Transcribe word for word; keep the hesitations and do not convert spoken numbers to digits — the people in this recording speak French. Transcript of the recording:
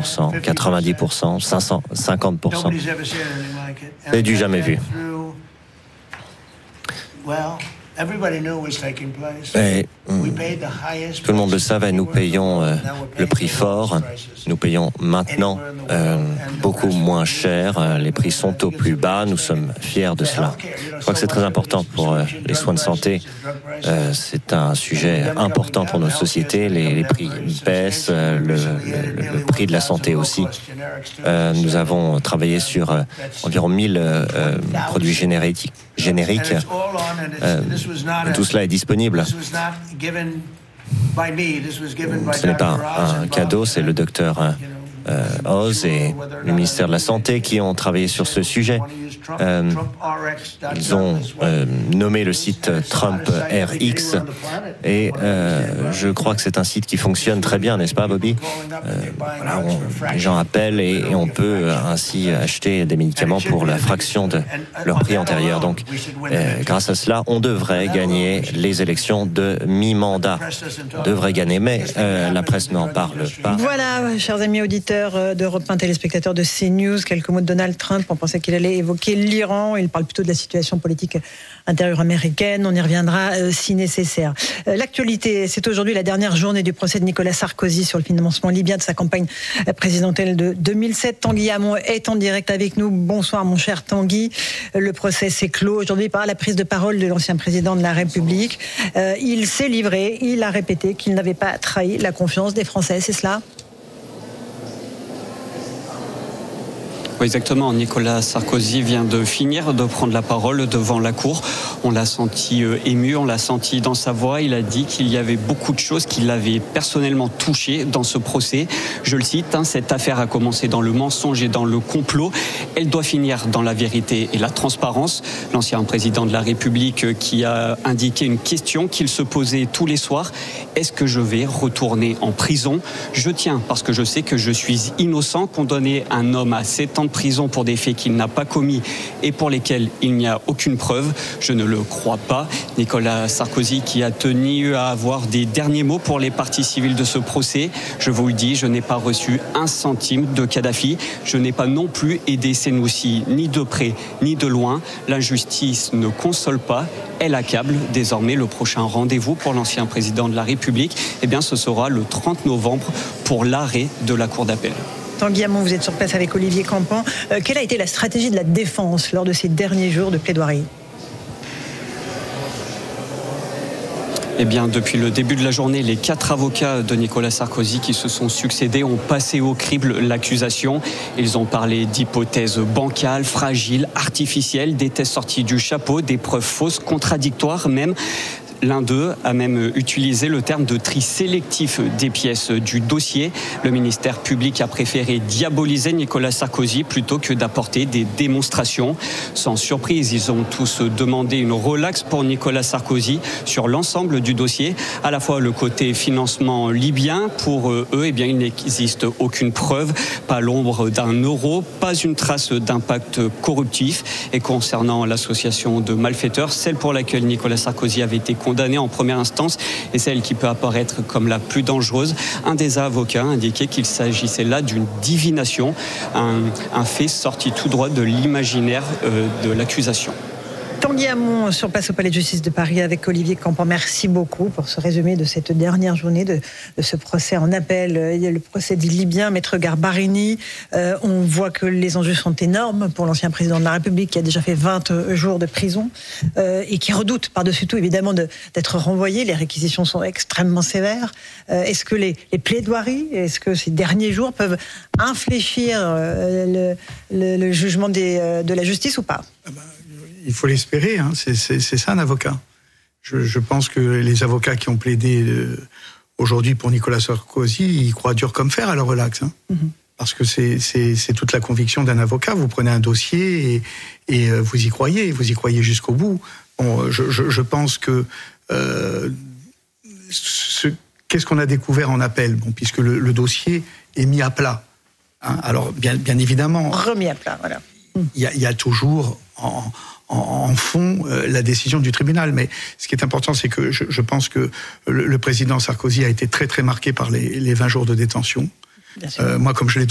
pour cent, quatre-vingt-dix pour cent, cinq cents, cinquante pour cent. C'est du jamais vu. Et tout le monde le savait, nous payons euh, le prix fort, nous payons maintenant euh, beaucoup moins cher, les prix sont au plus bas, nous sommes fiers de cela. Je crois que c'est très important pour euh, les soins de santé, euh, c'est un sujet important pour nos sociétés, les, les prix baissent, euh, le, le, le prix de la santé aussi. Euh, nous avons travaillé sur euh, environ mille euh, euh, produits génériques. génériques. Euh, tout cela est disponible. Ce n'est pas un cadeau, c'est le docteur euh, Oz et le ministère de la Santé qui ont travaillé sur ce sujet. Euh, ils ont euh, nommé le site Trump R X et euh, je crois que c'est un site qui fonctionne très bien, n'est-ce pas, Bobby? euh, voilà, on, les gens appellent et, et on peut ainsi acheter des médicaments pour la fraction de leur prix antérieur. Donc, euh, grâce à cela, on devrait gagner les élections de mi-mandat. On devrait gagner, mais euh, la presse n'en parle pas. Voilà, chers amis auditeurs d'Europe un, téléspectateurs de CNews, quelques mots de Donald Trump. On pensait qu'il allait évoquer l'Iran. Il parle plutôt de la situation politique intérieure américaine. On y reviendra euh, si nécessaire. Euh, l'actualité, c'est aujourd'hui la dernière journée du procès de Nicolas Sarkozy sur le financement libyen de sa campagne présidentielle de deux mille sept. Tanguy Hamon est en direct avec nous. Bonsoir mon cher Tanguy. Le procès s'est clos aujourd'hui par la prise de parole de l'ancien président de la République. Euh, il s'est livré, il a répété qu'il n'avait pas trahi la confiance des Français, c'est cela ? Exactement, Nicolas Sarkozy vient de finir de prendre la parole devant la Cour. On l'a senti ému, on l'a senti dans sa voix. Il a dit qu'il y avait beaucoup de choses qui l'avaient personnellement touché dans ce procès. Je le cite, hein, cette affaire a commencé dans le mensonge et dans le complot. Elle doit finir dans la vérité et la transparence. L'ancien président de la République qui a indiqué une question qu'il se posait tous les soirs. Est-ce que je vais retourner en prison ? Je tiens parce que je sais que je suis innocent. Condamner un homme à sept ans de prison pour des faits qu'il n'a pas commis et pour lesquels il n'y a aucune preuve, je ne le crois pas. Nicolas Sarkozy qui a tenu à avoir des derniers mots pour les parties civiles de ce procès. Je vous le dis, je n'ai pas reçu un centime de Kadhafi. Je n'ai pas non plus aidé Senoussi, ni de près, ni de loin. L'injustice ne console pas, elle accable. Désormais, le prochain rendez-vous pour l'ancien président de la République, eh bien, ce sera le trente novembre pour l'arrêt de la Cour d'appel. Tanguy Hamon, vous êtes sur place avec Olivier Campan. Euh, quelle a été la stratégie de la défense lors de ces derniers jours de plaidoirie ? Eh bien, depuis le début de la journée, les quatre avocats de Nicolas Sarkozy qui se sont succédés ont passé au crible l'accusation. Ils ont parlé d'hypothèses bancales, fragiles, artificielles, des tests sortis du chapeau, des preuves fausses, contradictoires même. L'un d'eux a même utilisé le terme de tri sélectif des pièces du dossier. Le ministère public a préféré diaboliser Nicolas Sarkozy plutôt que d'apporter des démonstrations. Sans surprise, ils ont tous demandé une relaxe pour Nicolas Sarkozy sur l'ensemble du dossier. À la fois le côté financement libyen, pour eux, eh bien, il n'existe aucune preuve, pas l'ombre d'un euro, pas une trace d'impact corruptif. Et concernant l'association de malfaiteurs, celle pour laquelle Nicolas Sarkozy avait été condamné condamnée en première instance et celle qui peut apparaître comme la plus dangereuse. Un des avocats a indiqué qu'il s'agissait là d'une divination, un, un fait sorti tout droit de l'imaginaire euh, de l'accusation. Tanguy Hamon sur place au Palais de Justice de Paris avec Olivier Campan. Merci beaucoup pour ce résumé de cette dernière journée de, de ce procès en appel. Il y a le procès dit libyen, Maître Garbarini. Euh, on voit que les enjeux sont énormes pour l'ancien président de la République qui a déjà fait vingt jours de prison euh, et qui redoute par-dessus tout évidemment de, d'être renvoyé. Les réquisitions sont extrêmement sévères. Euh, est-ce que les, les plaidoiries, est-ce que ces derniers jours peuvent infléchir euh, le, le, le jugement des, euh, de la justice ou pas ? Ah ben, il faut l'espérer, hein. c'est, c'est, c'est ça un avocat. Je, je pense que les avocats qui ont plaidé euh, aujourd'hui pour Nicolas Sarkozy, ils croient dur comme fer à leur relax. Hein. Mm-hmm. Parce que c'est, c'est, c'est toute la conviction d'un avocat. Vous prenez un dossier et, et euh, vous y croyez, vous y croyez jusqu'au bout. Bon, je, je, je pense que... Euh, ce, qu'est-ce qu'on a découvert en appel ? Bon, puisque le, le dossier est mis à plat. Hein. Alors, bien, bien évidemment... Remis à plat, voilà. Il y a, il y a toujours... En, en fond euh, la décision du tribunal. Mais ce qui est important, c'est que je, je pense que le, le président Sarkozy a été très très marqué par les, les vingt jours de détention. Euh, moi, comme je l'ai